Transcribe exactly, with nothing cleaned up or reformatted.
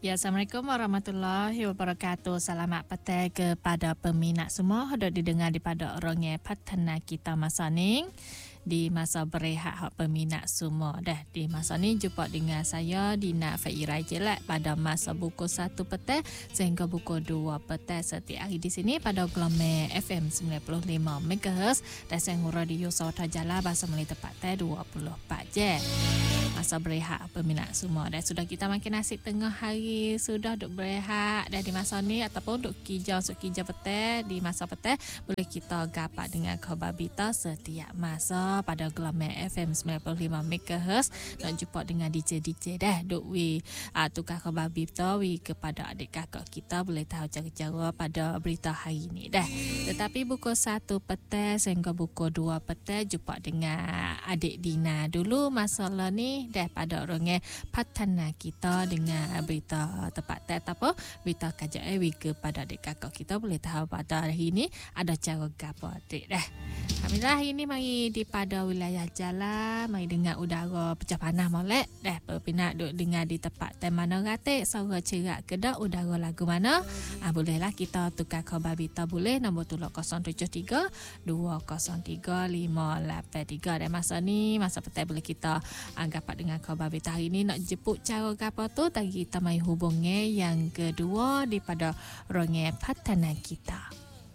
Ya, Assalamualaikum warahmatullahi wabarakatuh. Selamat petang kepada peminat semua. Hendak didengar daripada orangnya Patana kita masa ni. Di masa berehat hak peminat semua. Dah di masa ni jumpa dengan saya Dina Faira Jelak pada masa pukul satu petang sehingga pukul dua petang setiap hari di sini pada gelombang F M sembilan puluh lima megahertz dan saya radio Sauta Jala bahasa Melayu tepatnya dua puluh empat jam. Masa berehat peminat semua dan sudah kita makin nasib tengah hari sudah duk berehat dan di masa ni ataupun duk kijau suk kijau petang di masa petang boleh kita gapak dengan khabar berita setiap masa pada gelombang F M sembilan puluh lima megahertz nak jumpa dengan D J D J dah duk wi uh, tukar khabar berita wi kepada adik kakak kita boleh tahu cara-cara pada berita hari ini dah. Tetapi pukul satu petang sehingga pukul dua petang jumpa dengan adik Dina dulu masalah ni dah pada orangnya Patana kita dengan berita tepat tak apa berita kajian wi kepada adik kakak kita boleh tahu pada hari ini ada cara gapo adik dah. Alhamdulillah ini mari di pada wilayah Jala mari dengar udara pecah panas molek dah berpinat duk dengar di tempat tem mana ratik suara cerak kedak udara lagu mana ah, bolehlah kita tukar khabar berita boleh nombor tolak kosong tujuh tiga dua kosong tiga lima lapan tiga dan masa ni masa petang boleh kita anggap dengan khabar berita hari ni nak jemput cara gapo tu tadi kita mai hubungi yang kedua daripada Ronge Patana kita.